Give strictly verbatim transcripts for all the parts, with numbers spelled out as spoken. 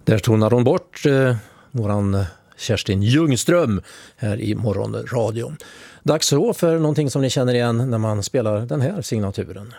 Där tonar hon bort eh, våran Kerstin Ljungström här i Morgonradion. Dags då för någonting som ni känner igen när man spelar den här signaturen.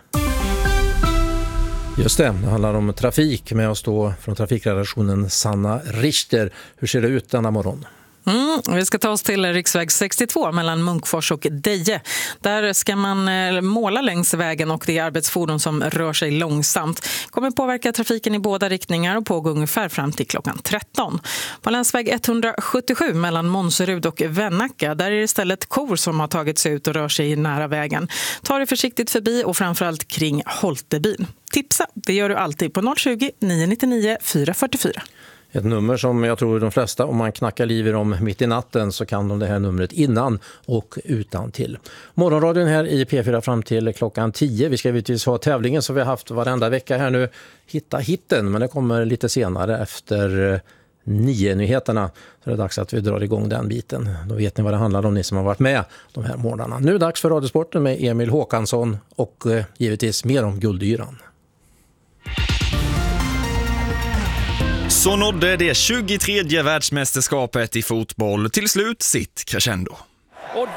Just det, det handlar om trafik med oss då från trafikredaktionen Sanna Richter. Hur ser det ut denna morgon? Mm, vi ska ta oss till riksväg sextiotvå mellan Munkfors och Deje. Där ska man måla längs vägen och det är arbetsfordon som rör sig långsamt. Kommer påverka trafiken i båda riktningar och pågår ungefär fram till klockan tretton. På länsväg etthundrasjuttiosju mellan Monserud och Vennacka, där är det istället kor som har tagit sig ut och rör sig nära vägen. Ta det försiktigt förbi och framförallt kring Holtebyn. Tipsa, det gör du alltid på noll tjugo, nio nio nio, fyra fyra fyra. Ett nummer som jag tror de flesta, om man knackar liv i dem mitt i natten så kan de det här numret innan och utan till. Morgonradion här i P fyra fram till klockan tio. Vi ska givetvis ha tävlingen som vi har haft varenda vecka här nu. Hitta hitten, men det kommer lite senare efter nio nyheterna. Så det är dags att vi drar igång den biten. Då vet ni vad det handlar om, ni som har varit med de här morgnarna. Nu är det dags för Radiosporten med Emil Håkansson och eh, givetvis mer om guldyran. Så nådde det tjugotredje världsmästerskapet i fotboll till slut sitt crescendo. Och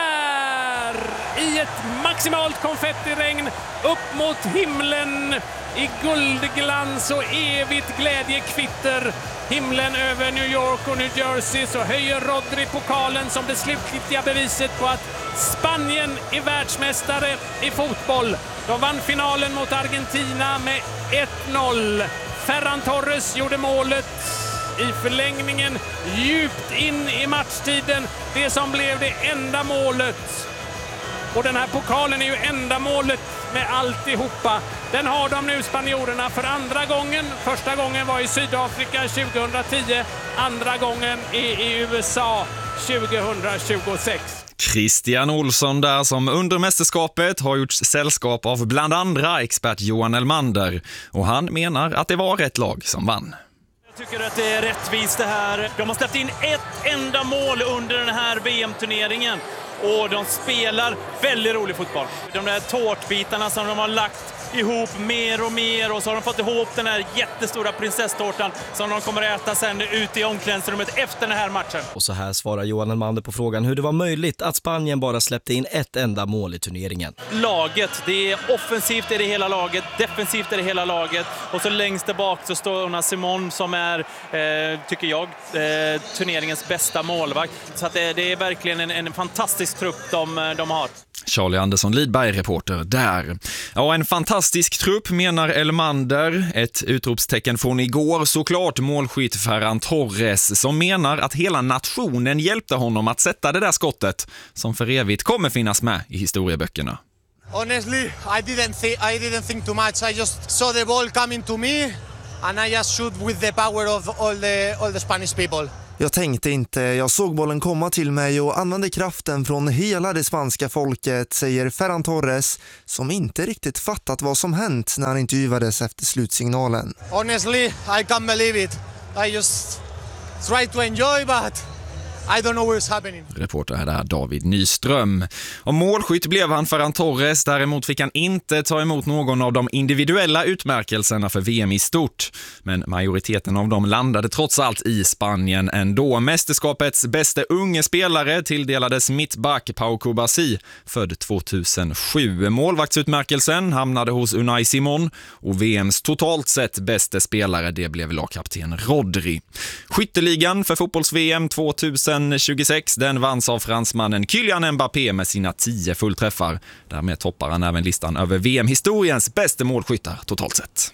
där, i ett maximalt konfettiregn, upp mot himlen, i guldglans och evigt glädjekvitter, himlen över New York och New Jersey, så höjer Rodri pokalen som det slutgiltiga beviset på att Spanien är världsmästare i fotboll. De vann finalen mot Argentina med ett noll. Ferran Torres gjorde målet i förlängningen djupt in i matchtiden. Det som blev det enda målet. Och den här pokalen är ju enda målet med alltihopa. Den har de nu, spanjorerna, för andra gången. Första gången var i Sydafrika tjugohundratio. Andra gången är i U S A tjugohundratjugosex. Christian Olsson där som under mästerskapet har gjort sällskap av bland andra expert Johan Elmander. Och han menar att det var rätt lag som vann. Jag tycker att det är rättvist det här. De har släppt in ett enda mål under den här V M-turneringen. Och de spelar väldigt rolig fotboll. De där tårtbitarna som de har lagt ihop mer och mer, och så har de fått ihop den här jättestora prinsesstårtan som de kommer att äta sen ut i omklädningsrummet efter den här matchen. Och så här svarar Johan Elmander på frågan hur det var möjligt att Spanien bara släppte in ett enda mål i turneringen. Laget, det är offensivt är det hela laget, defensivt är det hela laget, och så längst där bak så står Una Simon som är, eh, tycker jag, eh, turneringens bästa målvakt. Så att det, det är verkligen en, en fantastisk trupp de, de har. Charlie Andersson Lidberg, reporter där. Ja, en fantastisk trupp menar Elmander. Ett utropstecken från igår såklart målskytt Ferran Torres som menar att hela nationen hjälpte honom att sätta det där skottet som för evigt kommer finnas med i historieböckerna. Honestly, I didn't th- I didn't think too much. I just saw the ball coming to me and I just shoot with the power of all the all the Spanish people. Jag tänkte inte, jag såg bollen komma till mig och använde kraften från hela det spanska folket, säger Ferran Torres, som inte riktigt fattat vad som hänt när han intervjuades efter slutsignalen. Honestly, I can't believe it. I just try to enjoy, but I don't know what's happening. Reporter är där David Nyström. Och målskytt blev han Ferran Torres. Däremot fick han inte ta emot någon av de individuella utmärkelserna för V M i stort. Men majoriteten av dem landade trots allt i Spanien ändå. Mästerskapets bästa unge spelare tilldelades mittback Pau Kubasi, född tvåtusensju. Målvaktsutmärkelsen hamnade hos Unai Simon och V M:s totalt sett bästa spelare, det blev lagkapten Rodri. Skytteligan för fotbolls-V M tjugohundratjugosex, den vanns av fransmannen Kylian Mbappé med sina tio fullträffar. Därmed toppar han även listan över V M-historiens bästa målskyttar totalt sett.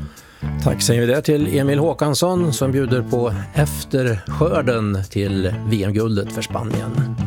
Tack säger vi där till Emil Håkansson som bjuder på efterskörden till V M-guldet för Spanien.